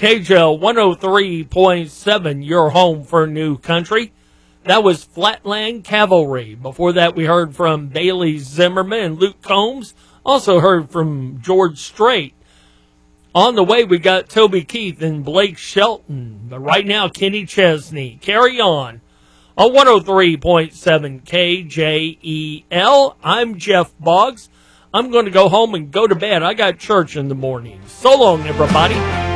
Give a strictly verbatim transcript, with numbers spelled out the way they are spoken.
K J L one oh three point seven, your home for new country. That was Flatland Cavalry. Before that, we heard from Bailey Zimmerman and Luke Combs. Also heard from George Strait. On the way, we got Toby Keith and Blake Shelton. But right now, Kenny Chesney. Carry on. On one oh three point seven K J E L, I'm Jeff Boggs. I'm going to go home and go to bed. I got church in the morning. So long, everybody.